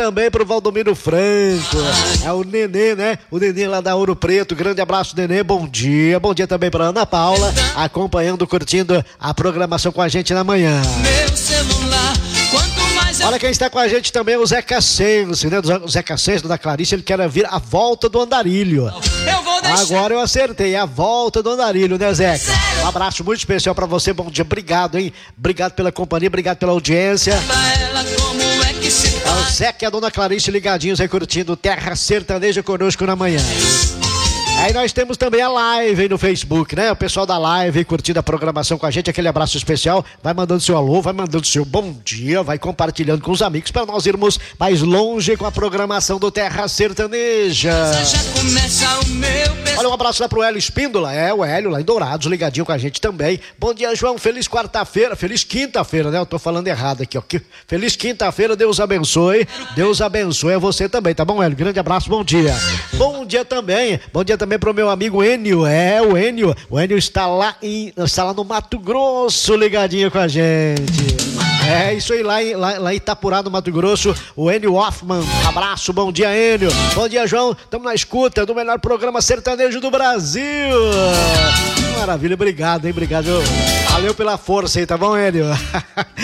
Também pro Valdomiro Franco, é o Nenê, né? O Nenê lá da Ouro Preto, grande abraço, Nenê, bom dia também pra Ana Paula, acompanhando, curtindo a programação com a gente na manhã. Meu celular, quanto mais Olha quem está com a gente também, o Zeca Sense, né? O Zeca Sense da Clarice, ele quer vir a volta do Andarilho. eu vou deixar. Agora eu acertei, a volta do Andarilho, né, Zeca? Um abraço muito especial pra você, bom dia, obrigado, hein? Obrigado pela companhia, obrigado pela audiência. Pra ela como é que se É o Zeca e a Dona Clarice ligadinhos aí curtindo Terra Sertaneja conosco na manhã. Aí nós temos também a live aí no Facebook, né? O pessoal da live aí curtindo a programação com a gente, aquele abraço especial, vai mandando seu alô, vai mandando seu bom dia, vai compartilhando com os amigos para nós irmos mais longe com a programação do Terra Sertaneja. já começa o meu Olha, um abraço lá pro Hélio Espíndola, o Hélio lá em Dourados, ligadinho com a gente também. Bom dia, João, feliz quarta-feira, feliz quinta-feira, né? Eu tô falando errado aqui, ó. Feliz quinta-feira, Deus abençoe a você também, tá bom, Hélio? Grande abraço, bom dia. Bom dia também pro meu amigo Enio, o Enio está lá no Mato Grosso, ligadinho com a gente. É isso aí, lá em Itapurá, no Mato Grosso, o Enio Hoffman. Abraço, bom dia, Enio. Bom dia, João. Estamos na escuta do melhor programa sertanejo do Brasil. Maravilha, obrigado, hein? Obrigado. Valeu pela força aí, tá bom, Enio?